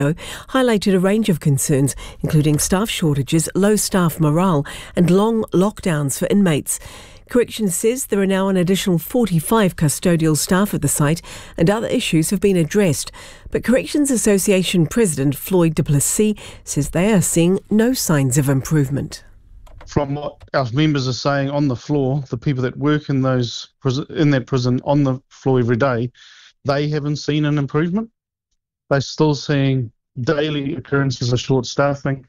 highlighted a range of concerns, including staff shortages, low staff morale and long lockdowns for inmates. Corrections says there are now an additional 45 custodial staff at the site and other issues have been addressed. But Corrections Association President Floyd Du Plessis says they are seeing no signs of improvement. From what our members are saying on the floor, the people that work in that prison on the floor every day, they haven't seen an improvement. They're still seeing daily occurrences of short staffing,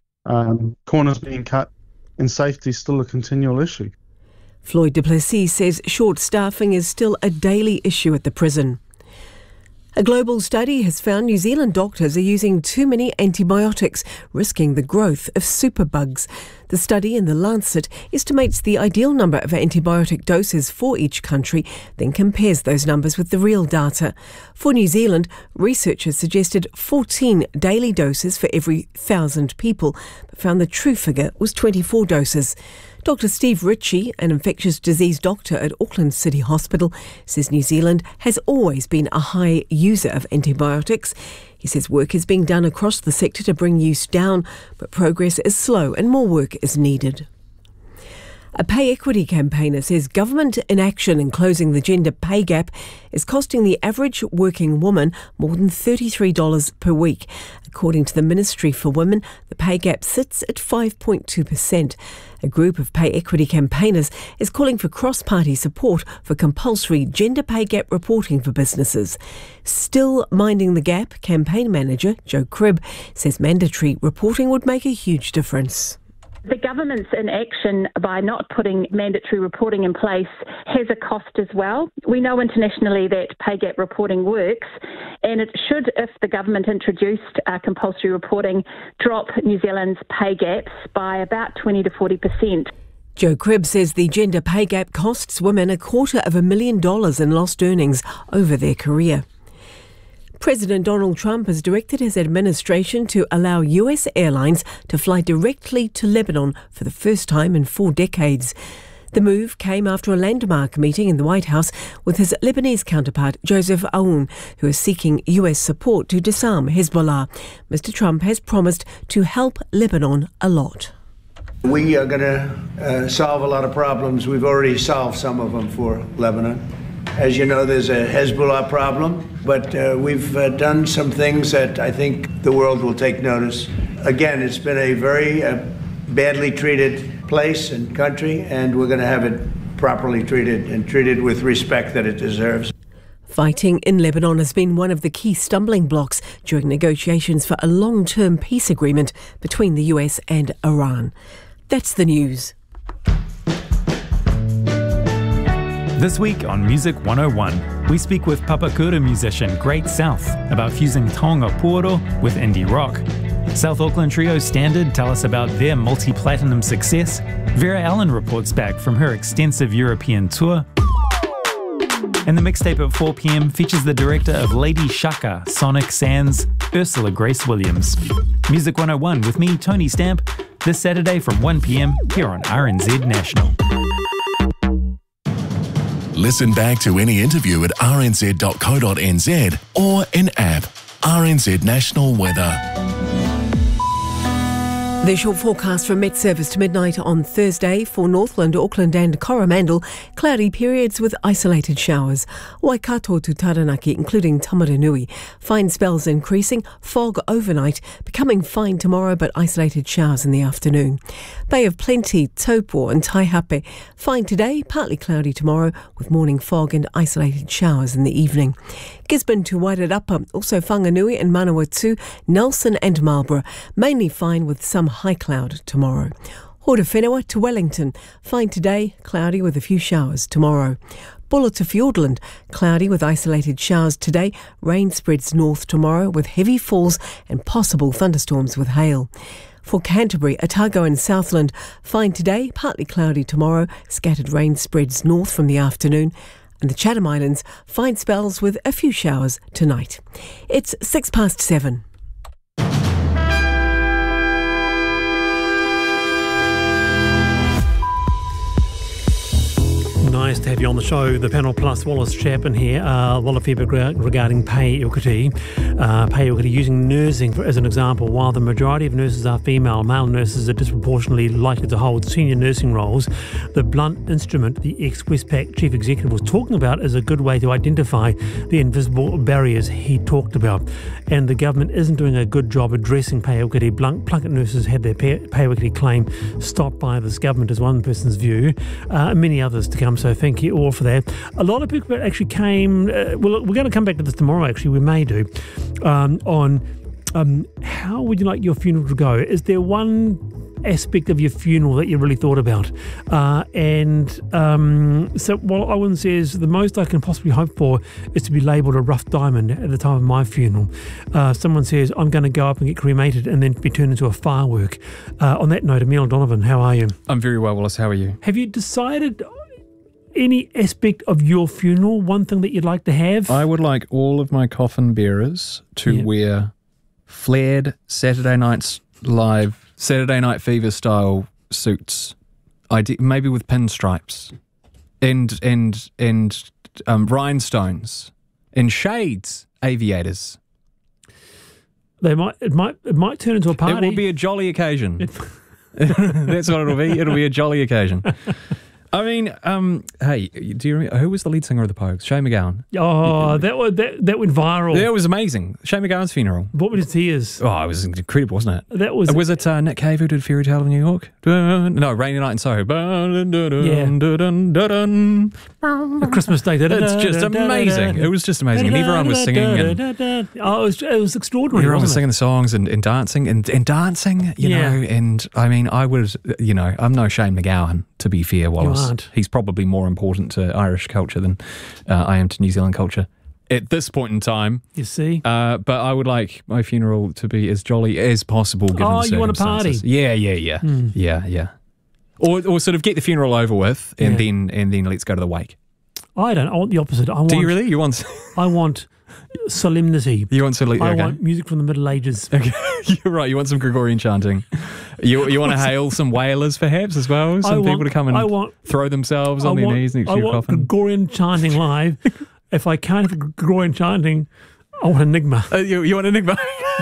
corners being cut, and safety is still a continual issue. Floyd Du Plessis says short staffing is still a daily issue at the prison. A global study has found New Zealand doctors are using too many antibiotics, risking the growth of superbugs. The study in The Lancet estimates the ideal number of antibiotic doses for each country, then compares those numbers with the real data. For New Zealand, researchers suggested 14 daily doses for every 1,000 people, but found the true figure was 24 doses. Dr Steve Ritchie, an infectious disease doctor at Auckland City Hospital, says New Zealand has always been a high user of antibiotics. He says work is being done across the sector to bring use down, but progress is slow and more work is needed. A pay equity campaigner says government inaction in closing the gender pay gap is costing the average working woman more than $33 per week. According to the Ministry for Women, the pay gap sits at 5.2%. A group of pay equity campaigners is calling for cross-party support for compulsory gender pay gap reporting for businesses. Still minding the gap, campaign manager Joe Cribb says mandatory reporting would make a huge difference. The government's inaction by not putting mandatory reporting in place has a cost as well. We know internationally that pay gap reporting works, and it should, if the government introduced compulsory reporting, drop New Zealand's pay gaps by about 20 to 40%. Joe Cribb says the gender pay gap costs women $250,000 in lost earnings over their career. President Donald Trump has directed his administration to allow US airlines to fly directly to Lebanon for the first time in 4 decades. The move came after a landmark meeting in the White House with his Lebanese counterpart, Joseph Aoun, who is seeking US support to disarm Hezbollah. Mr. Trump has promised to help Lebanon a lot. We are going to solve a lot of problems. We've already solved some of them for Lebanon. As you know, there's a Hezbollah problem, but we've done some things that I think the world will take notice. Again, it's been a very badly treated place and country, and we're going to have it properly treated and treated with respect that it deserves. Fighting in Lebanon has been one of the key stumbling blocks during negotiations for a long-term peace agreement between the US and Iran. That's the news. This week on Music 101, we speak with Papakura musician Great South about fusing taonga pōro with indie rock. South Auckland trio Standard tell us about their multi-platinum success. Vera Allen reports back from her extensive European tour. And the mixtape at 4 p.m. features the director of Lady Shaka, Sonic Sands, Ursula Grace Williams. Music 101 with me, Tony Stamp, this Saturday from 1 p.m. here on RNZ National. Listen back to any interview at rnz.co.nz or in app RNZ National Weather. The short forecast from Met Service to midnight on Thursday for Northland, Auckland and Coromandel. Cloudy periods with isolated showers. Waikato to Taranaki, including Tamaranui. Fine spells increasing. Fog overnight, becoming fine tomorrow but isolated showers in the afternoon. Bay of Plenty, Taupo and Taihape. Fine today, partly cloudy tomorrow with morning fog and isolated showers in the evening. Gisborne to Wairarapa, also Whanganui and Manawatu, Nelson and Marlborough. Mainly fine with some high cloud tomorrow. Horowhenua to Wellington, fine today, cloudy with a few showers tomorrow. Bulla to Fiordland, cloudy with isolated showers today, rain spreads north tomorrow with heavy falls and possible thunderstorms with hail. For Canterbury, Otago and Southland, fine today, partly cloudy tomorrow, scattered rain spreads north from the afternoon. And the Chatham Islands, fine spells with a few showers tonight. It's 7:06. 9 nice to have you on the show. The panel plus Wallace Chapman here. A lot of feedback regarding pay equity. Pay equity using nursing as an example. While the majority of nurses are female, male nurses are disproportionately likely to hold senior nursing roles. The blunt instrument the ex-Westpac chief executive was talking about is a good way to identify the invisible barriers he talked about. And the government isn't doing a good job addressing pay equity. Plunkett nurses had their pay equity claim stopped by this government, is one person's view. Many others to come, so thank you all for that. A lot of people actually came, we're going to come back to this tomorrow, actually, we may do, on how would you like your funeral to go? Is there one aspect of your funeral that you really thought about? So while Owen says the most I can possibly hope for is to be labelled a rough diamond at the time of my funeral. Someone says I'm going to go up and get cremated and then be turned into a firework. On that note, Emil Donovan, how are you? I'm very well, Wallace. How are you? Have you decided any aspect of your funeral, one thing that you'd like to have? I would like all of my coffin bearers to wear flared Saturday Night Fever style suits, maybe with pinstripes and rhinestones and shades, aviators. It might turn into a party. It will be a jolly occasion. That's what it'll be. It'll be a jolly occasion. I mean, hey, do you remember who was the lead singer of the Pogues? Shane MacGowan. Oh, that went viral. That was amazing. Shane MacGowan's funeral. Brought me to tears. Oh, it was incredible, wasn't it? That was. Was it Nick Cave who did Fairy Tale of New York? No, Rainy Night in Soho. A Christmas Day. It's just amazing. It was just amazing, and everyone was singing. It was extraordinary. Everyone was singing the songs and dancing and dancing. You know, and I mean, I would, I'm no Shane MacGowan. To be fair, Wallace, he's probably more important to Irish culture than I am to New Zealand culture at this point in time. You see? But I would like my funeral to be as jolly as possible given the circumstances. You want a party? Yeah. Or sort of get the funeral over with and then let's go to the wake. I don't. I want the opposite. Do you really? I want solemnity. You want solemnity? I want music from the Middle Ages. Okay. You're right. You want some Gregorian chanting. You want to hail some wailers perhaps as well? People to come and throw themselves on their knees next to your coffin. I want Gregorian chanting live. If I can't have Gregorian chanting, I want Enigma. You want Enigma?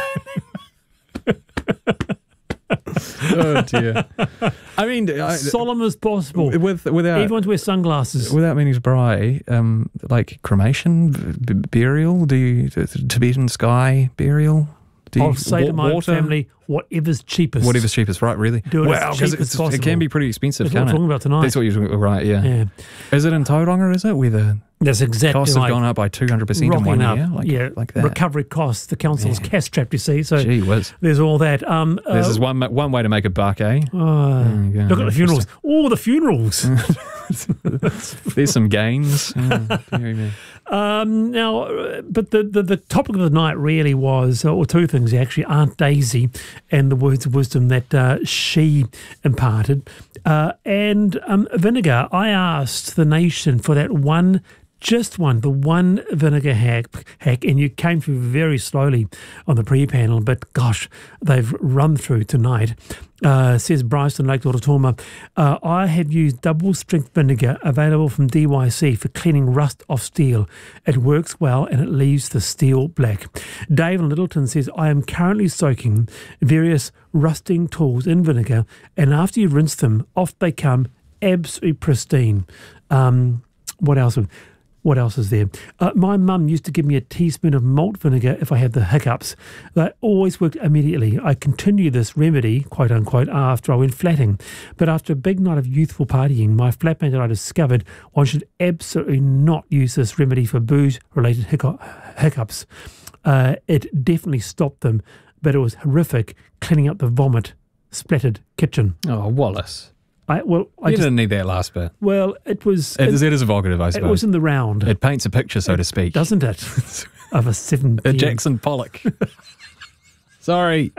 Oh dear. I mean, solemn as possible. Without everyone to wear sunglasses. Without meaning to pry, like cremation, burial. Do you Tibetan sky burial? I'll say to my family, whatever's cheapest. Whatever's cheapest, right? Really? Do it as cheap as possible. It can be pretty expensive, can't it? That's what we're talking about tonight. That's what you're talking about, right? Yeah. Is it in Tauranga? Is it where the That's exactly costs have gone up by 200% in 1 year? Like that. Recovery costs. The council's cash trapped, you see. So gee whiz. There's all that. This is one way to make a buck, eh? Look at the funerals. Oh, the funerals. There's some gains. Now, but the topic of the night really was, or two things actually, Aunt Daisy and the words of wisdom that she imparted. And vinegar, I asked the nation for that one vinegar hack, and you came through very slowly on the pre-panel, but gosh, they've run through tonight. Says Bryson Lake Torotoma, I have used double-strength vinegar available from DYC for cleaning rust off steel. It works well and it leaves the steel black. Dave in Littleton says, I am currently soaking various rusting tools in vinegar, and after you rinse them, off they come absolutely pristine. What else is there? My mum used to give me a teaspoon of malt vinegar if I had the hiccups. That always worked immediately. I continued this remedy, quote unquote, after I went flatting. But after a big night of youthful partying, my flatmate and I discovered one should absolutely not use this remedy for booze-related hiccups. It definitely stopped them, but it was horrific cleaning up the vomit splattered kitchen. Oh, Wallace. You didn't need that last bit. Well, it was... It is evocative, I suppose. It was in the round. It paints a picture, so to speak. Doesn't it? Of a 7 p.m. A Jackson Pollock. Sorry.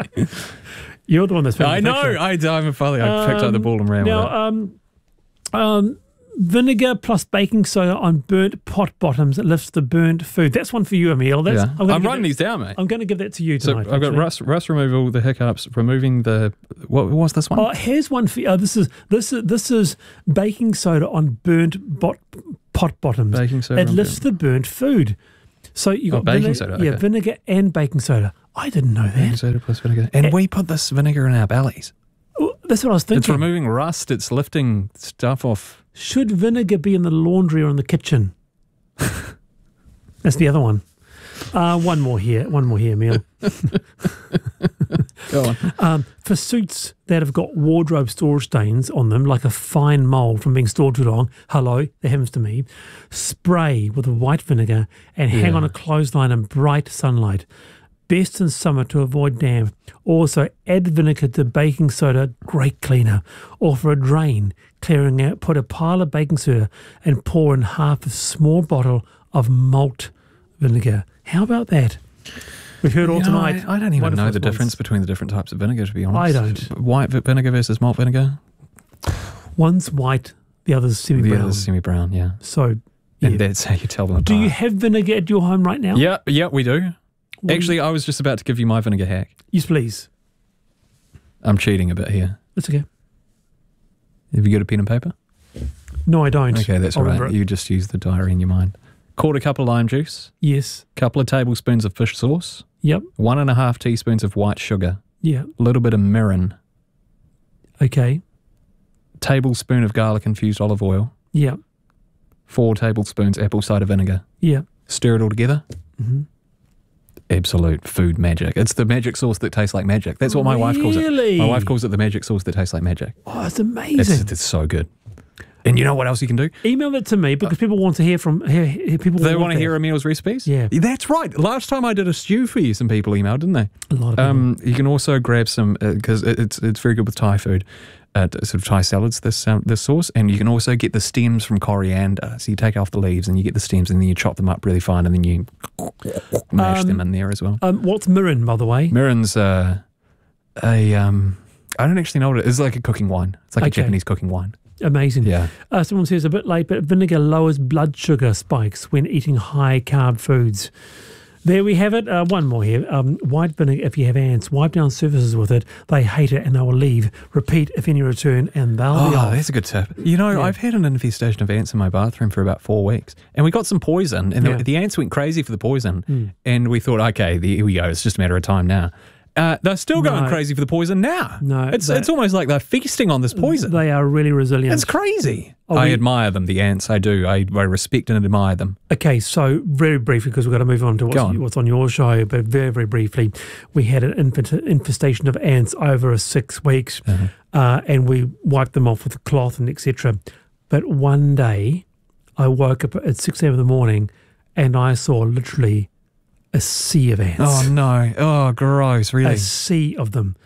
You're the one that's... I know. I'm a father. I picked up the ball and ran with it. Vinegar plus baking soda on burnt pot bottoms lifts the burnt food. That's one for you, Emil. I'm writing these down, mate. I'm going to give that to you tonight. So I've got rust removal, the hiccups, removing the... What was this one? Oh, here's one for you. This is baking soda on burnt pot bottoms. Baking soda. It lifts the burnt food. So you got baking soda. Okay. Yeah, vinegar and baking soda. I didn't know that. Baking soda plus vinegar. And we put this vinegar in our bellies. Oh, that's what I was thinking. It's removing rust. It's lifting stuff off. Should vinegar be in the laundry or in the kitchen? That's the other one. One more here, Emil. Go on. For suits that have got wardrobe storage stains on them, like a fine mould from being stored too long, that happens to me, spray with white vinegar and hang on a clothesline in bright sunlight. Best in summer to avoid damp. Also, add vinegar to baking soda, great cleaner. Or for a drain, clearing out, put a pile of baking soda and pour in half a small bottle of malt vinegar. How about that? We've heard all tonight. I don't even know the difference between the different types of vinegar, to be honest. I don't. White vinegar versus malt vinegar? One's white, the other's semi-brown. The other's semi-brown, yeah. So, yeah. And that's how you tell them apart. Do you have vinegar at your home right now? Yeah, we do. Actually, I was just about to give you my vinegar hack. Yes, please. I'm cheating a bit here. That's okay. Have you got a pen and paper? No, I don't. Okay, that's all right. You just use the diary in your mind. Quarter cup of lime juice. Yes. Couple of tablespoons of fish sauce. Yep. 1.5 teaspoons of white sugar. Yeah. A little bit of mirin. Okay. Tablespoon of garlic infused olive oil. Yeah. 4 tablespoons apple cider vinegar. Yeah. Stir it all together. Mm-hmm. Absolute food magic. It's the magic sauce that tastes like magic. That's what my wife calls it. My wife calls it the magic sauce that tastes like magic. Oh, it's amazing. It's so good. And you know what else you can do? Email that to me because people want to hear from people. They want to hear Emil's recipes? Yeah. That's right. Last time I did a stew for you, some people emailed, didn't they? A lot of people. You can also grab some, because it's very good with Thai food, sort of Thai salads, this sauce. And you can also get the stems from coriander. So you take off the leaves and you get the stems and then you chop them up really fine and then you mash them in there as well. What's mirin, by the way? Mirin's I don't actually know what it is. It's like a cooking wine. It's like a Japanese cooking wine. Amazing. Yeah. Someone says a bit late, but vinegar lowers blood sugar spikes when eating high carb foods. There we have it. One more here. White vinegar, if you have ants, wipe down surfaces with it. They hate it and they will leave. Repeat if any return and they'll be off. That's a good tip. You know, I've had an infestation of ants in my bathroom for about 4 weeks and we got some poison and the ants went crazy for the poison and we thought, okay, here we go. It's just a matter of time now. They're still going crazy for the poison now. No. It's almost like they're feasting on this poison. They are really resilient. It's crazy. I admire them, the ants. I do. I respect and admire them. Okay, so very briefly, because we've got to move on to what's on your show, but very, very briefly, we had an infestation of ants over 6 weeks and we wiped them off with a cloth and etc. But one day, I woke up at 6 a.m. in the morning and I saw literally a sea of ants. Oh, no. Oh, gross, really? A sea of them.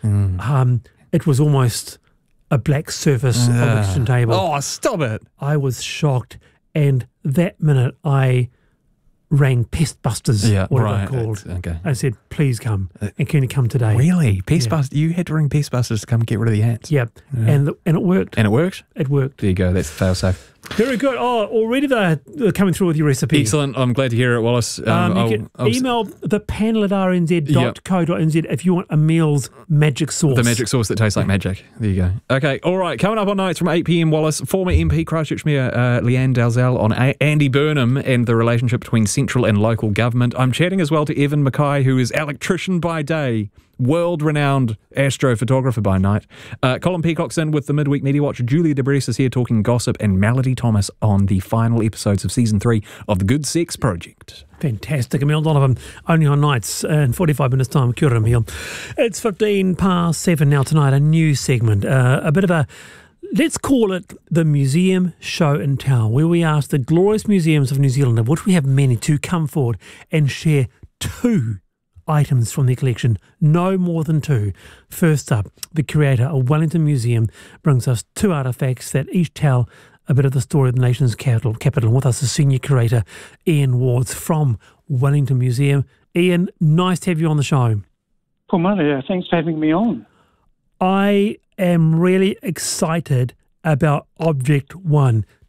It was almost a black surface of the kitchen table. Oh, stop it. I was shocked. And that minute, I rang Pestbusters, whatever it's called. Okay. I said, please come. And can you come today? Really? Pestbusters? You had to ring Pestbusters to come get rid of the ants? Yeah. And it worked. And it worked? It worked. There you go. That's fail-safe. Very good. Oh, already they're coming through with your recipe. Excellent. I'm glad to hear it, Wallace. You can email the panel at rnz.co.nz if you want Emil's magic sauce. The magic sauce that tastes like magic. There you go. Okay. All right. Coming up on nights from 8 p.m, Wallace, former MP Christchurch Mayor Leanne Dalzell on Andy Burnham and the relationship between central and local government. I'm chatting as well to Evan Mackay, who is electrician by day, world-renowned astrophotographer by night. Colin Peacock's in with the Midweek Media Watch. Julia DeBress is here talking gossip, and Melody Thomas on the final episodes of Season 3 of The Good Sex Project. Fantastic. Emil Donovan, only on nights in 45 minutes' time. Kia ora, Emil. It's 7:15 now tonight, a new segment, a bit of a, let's call it the Museum Show and Tell, where we ask the glorious museums of New Zealand, of which we have many, to come forward and share 2 items from the collection, no more than 2. First up, the curator of Wellington Museum brings us 2 artefacts that each tell a bit of the story of the nation's capital. With us is senior curator Ian Wards from Wellington Museum. Ian, nice to have you on the show. Cool, Maria. Thanks for having me on. I am really excited about Object 1.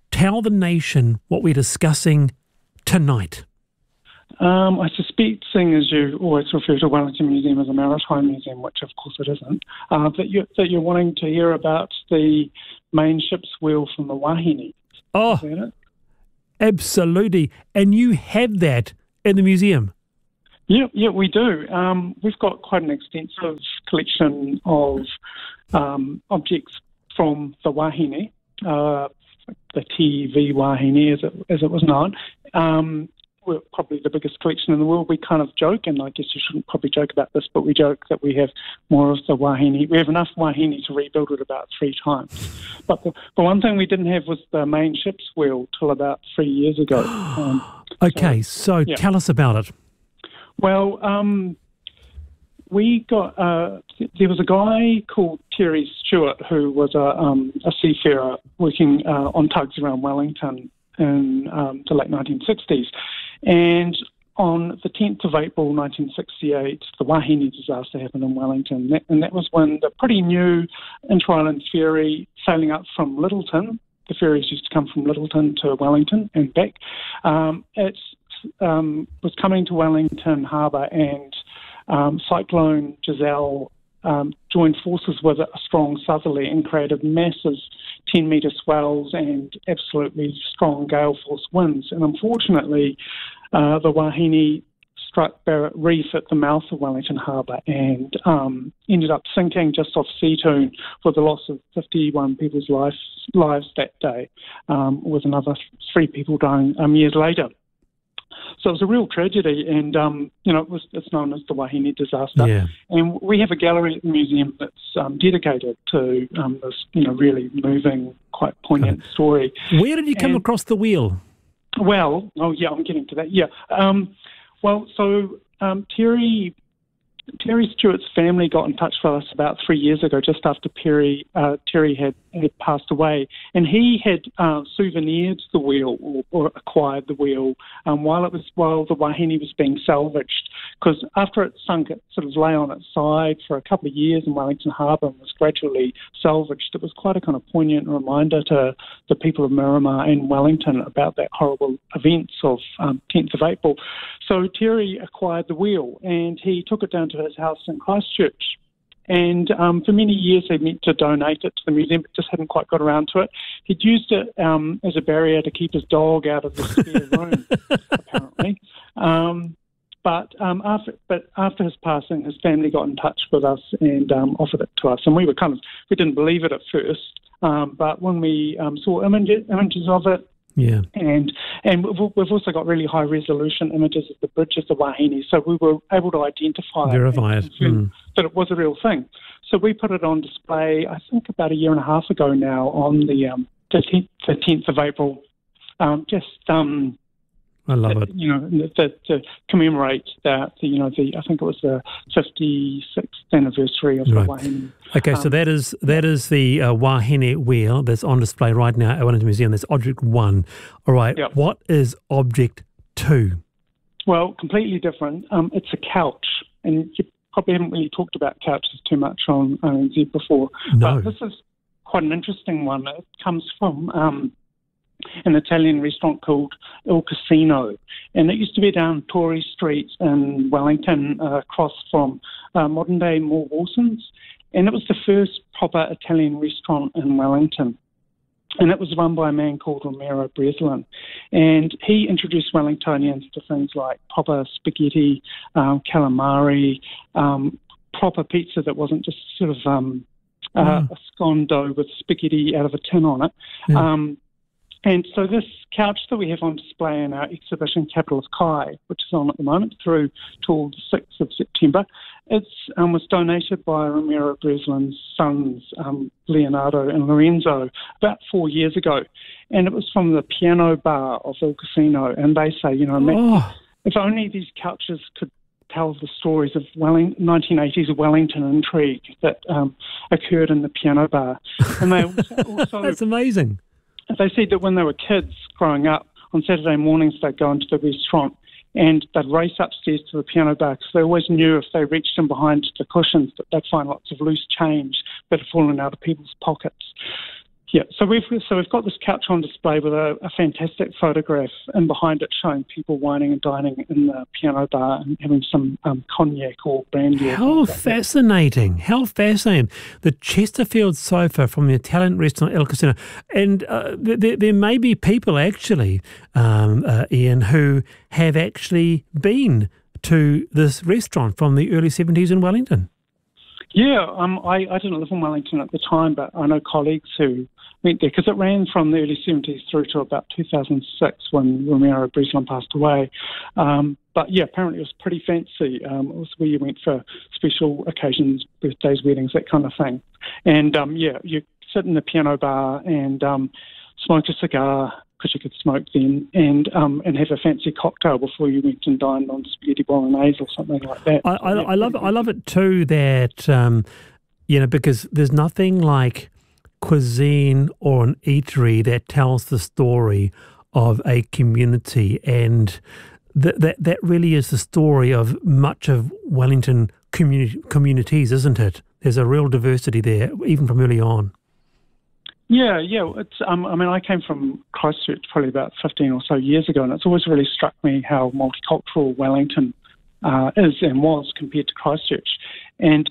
tell the nation what we're discussing tonight? I suspect, seeing as you always refer to Wellington Museum as a maritime museum, which of course it isn't, that you're wanting to hear about the main ship's wheel from the Wahine. Oh, Is that it? Absolutely. And you have that in the museum? Yeah, we do. We've got quite an extensive collection of objects from the Wahine, the TV Wahine as it was known. We're probably the biggest collection in the world. We kind of joke, and I guess you shouldn't probably joke about this, but we joke that we have more of the Wahine. We have enough Wahine to rebuild it about 3 times. But the one thing we didn't have was the main ship's wheel till about 3 years ago. Okay, so tell us about it. Well, we got there was a guy called Terry Stewart who was a seafarer working on tugs around Wellington in the late 1960s. And on the 10th of April 1968, the Wahine disaster happened in Wellington. And that was when the pretty new inter-island ferry sailing up from Lyttelton, the ferries used to come from Lyttelton to Wellington and back, it was coming to Wellington Harbour, and Cyclone Giselle joined forces with a strong southerly and created massive 10-metre swells and absolutely strong gale force winds. And unfortunately, the Wahine struck Barrett Reef at the mouth of Wellington Harbour and ended up sinking just off Seatoon, with the loss of 51 people's lives that day, with another 3 people dying years later. So it was a real tragedy, and it's known as the Wahine disaster. Yeah. And we have a gallery at the museum that's dedicated to this, really moving, quite poignant story. Where did you come across the wheel? Well, I'm getting to that. Yeah. Terry Stewart's family got in touch with us about 3 years ago, just after Terry had passed away, and he had souvenired the wheel or acquired the wheel while the Wahine was being salvaged. Because after it sunk, it sort of lay on its side for a couple of years in Wellington Harbour and was gradually salvaged. It was quite a kind of poignant reminder to the people of Miramar and Wellington about that horrible events of 10th of April. So Terry acquired the wheel, and he took it down to his house in Christchurch. And for many years he meant to donate it to the museum, but just hadn't quite got around to it. He'd used it as a barrier to keep his dog out of the spare room, apparently. But after his passing, his family got in touch with us and offered it to us. And we didn't believe it at first. But when we saw images of it, yeah, and we've also got really high resolution images of the bridge of the Wahine, so we were able to verify it, that it was a real thing. So we put it on display, I think about a year and a half ago now, on the 10th of April. I love it. To commemorate that, I think it was the 56th anniversary of the Wahine. Okay, so that is the Wahine wheel that's on display right now at Wellington Museum. That's Object 1. All right, Yep. What is Object 2? Well, completely different. It's a couch, and you probably haven't really talked about couches too much on RNZ before. No. But this is quite an interesting one. It comes from an Italian restaurant called Il Casino, and it used to be down Tory Street in Wellington, across from modern-day Moore Wilson's, and it was the first proper Italian restaurant in Wellington. And it was run by a man called Romero Breslin. And he introduced Wellingtonians to things like proper spaghetti, calamari, proper pizza that wasn't just sort of a scone dough with spaghetti out of a tin on it. Yeah. And so this couch that we have on display in our exhibition, Capital of Kai, which is on at the moment through till the 6th of September, it was donated by Romero Breslin's sons, Leonardo and Lorenzo, about 4 years ago. And it was from the piano bar of Il Casino. And they say, if only these couches could tell the stories of 1980s Wellington intrigue that occurred in the piano bar. And they also That's amazing. They said that when they were kids growing up, on Saturday mornings they'd go into the restaurant and they'd race upstairs to the piano bar because they always knew if they reached in behind the cushions that they'd find lots of loose change that had fallen out of people's pockets. Yeah, so we've got this couch on display with a fantastic photograph, and behind it showing people wining and dining in the piano bar and having some cognac or brandy. How fascinating! How fascinating! The Chesterfield sofa from the Italian restaurant El Casino, and there may be people actually, Ian, who have actually been to this restaurant from the early 70s in Wellington. Yeah, I didn't live in Wellington at the time, but I know colleagues who went there because it ran from the early 70s through to about 2006 when Romero Breslin passed away. But yeah, apparently it was pretty fancy. It was where you went for special occasions, birthdays, weddings, that kind of thing. And you sit in the piano bar and smoke a cigar, because you could smoke then, and have a fancy cocktail before you went and dined on spaghetti bolognese or something like that. I love it too that because there's nothing like cuisine or an eatery that tells the story of a community, and that really is the story of much of Wellington communities, isn't it? There's a real diversity there, even from early on. Yeah. It's I came from Christchurch probably about 15 or so years ago, and it's always really struck me how multicultural Wellington is and was compared to Christchurch. And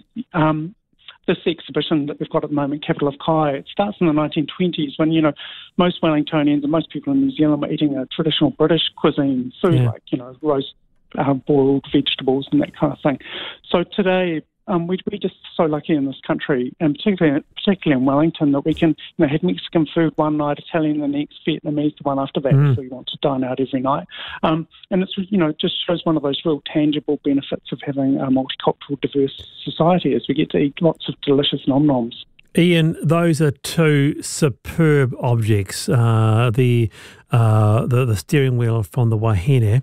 this exhibition that we've got at the moment, Capital of Kai, it starts in the 1920s when, most Wellingtonians and most people in New Zealand were eating a traditional British cuisine food, like, roast boiled vegetables and that kind of thing. So today, we're just so lucky in this country, and particularly in Wellington, that we can have Mexican food one night, Italian the next, Vietnamese the one after that, so you want to dine out every night. And it's, just shows one of those real tangible benefits of having a multicultural, diverse society, as we get to eat lots of delicious nom-noms. Ian, those are two superb objects, the steering wheel from the Wahine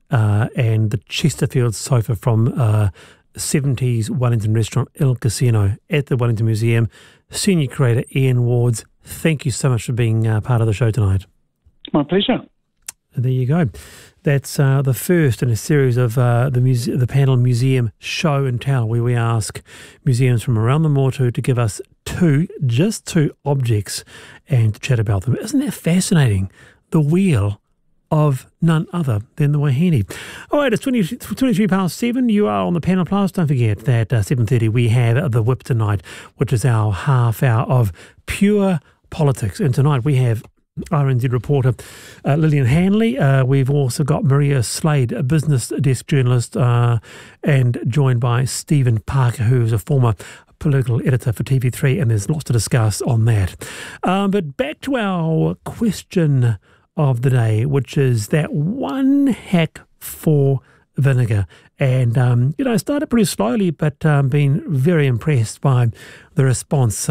and the Chesterfield sofa from 70s Wellington restaurant El Casino at the Wellington Museum. Senior curator Ian Wards, thank you so much for being part of the show tonight. My pleasure. There you go. That's the first in a series of the panel Museum Show and Tell, where we ask museums from around the Motu to give us just two objects and to chat about them. Isn't that fascinating? The wheel of none other than the Wahine. All right, it's 23 past 7. You are on the Panel Plus. Don't forget that 7:30 we have The Whip tonight, which is our half hour of pure politics. And tonight we have RNZ reporter Lillian Hanley. We've also got Maria Slade, a business desk journalist, and joined by Stephen Parker, who is a former political editor for TV3, and there's lots to discuss on that. But back to our question of the day, which is that one hack for vinegar. And, I started pretty slowly, but been very impressed by the response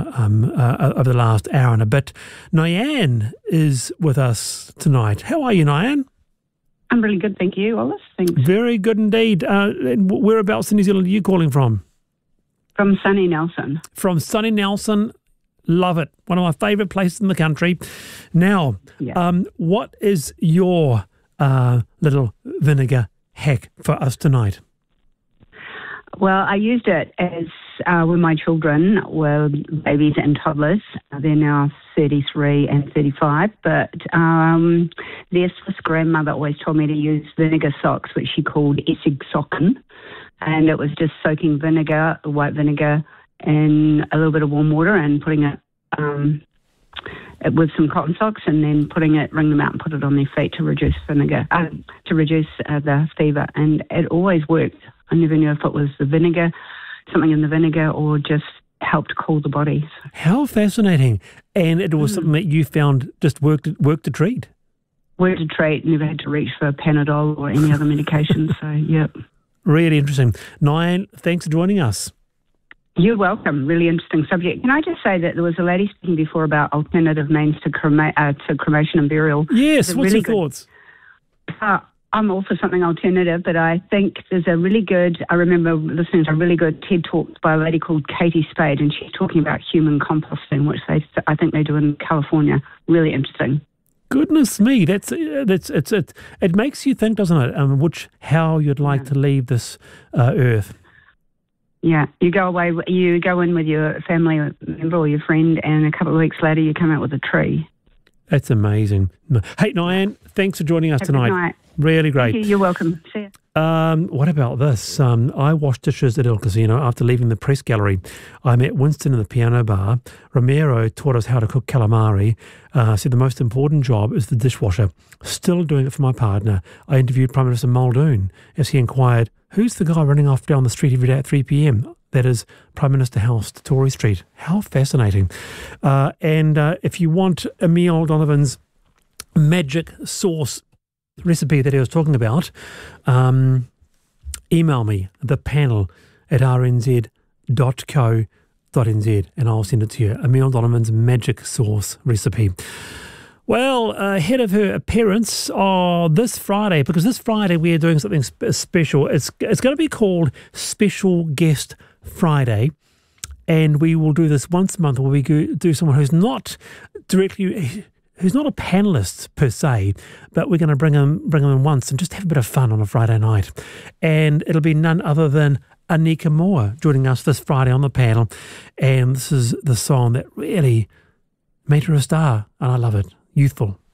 over the last hour and a bit. Nyan is with us tonight. How are you, Nyan? I'm really good, thank you, Wallace. Thanks. Very good indeed. Whereabouts in New Zealand are you calling from? From sunny Nelson. From sunny Nelson. Love it. One of my favourite places in the country. Now, what is your little vinegar hack for us tonight? Well, I used it as when my children were babies and toddlers. They're now 33 and 35, but their Swiss grandmother always told me to use vinegar socks, which she called Essig Socken, and it was just soaking vinegar, white vinegar, in a little bit of warm water and putting it with some cotton socks, and then wring them out and put it on their feet to reduce the fever. And it always worked. I never knew if it was the vinegar, something in the vinegar, or just helped cool the body. How fascinating. And it was something that you found just worked to treat? Worked to treat, never had to reach for Panadol or any other medication. So, yep. Really interesting. Nyan, thanks for joining us. You're welcome. Really interesting subject. Can I just say that there was a lady speaking before about alternative means to cremation and burial. Yes, what's your thoughts? I'm all for something alternative, but I think there's a really good, I remember listening to a really good TED Talk by a lady called Katie Spade, and she's talking about human composting, which I think they do in California. Really interesting. Goodness me, it makes you think, doesn't it? How you'd like to leave this earth. Yeah, you go in with your family member or your friend, and a couple of weeks later you come out with a tree. That's amazing. Hey, Nyan, thanks for joining us tonight. Good night. Really great. Thank you. You're welcome. See ya. What about this? I washed dishes at El Casino after leaving the press gallery. I met Winston in the piano bar. Romero taught us how to cook calamari. Said the most important job is the dishwasher. Still doing it for my partner. I interviewed Prime Minister Muldoon as he inquired, who's the guy running off down the street every day at 3 p.m? That is Prime Minister House to Tory Street. How fascinating. And if you want Emile Donovan's magic sauce recipe that he was talking about, email me, thepanel@rnz.co.nz, and I'll send it to you. Emile Donovan's magic sauce recipe. Well, ahead of her appearance this Friday, because this Friday we are doing something special. It's going to be called Special Guest Friday, and we will do this once a month where we do someone who's not a panellist per se, but we're going to bring them in once and just have a bit of fun on a Friday night. And it'll be none other than Anika Moore joining us this Friday on the panel. And this is the song that really made her a star, and I love it. Youthful.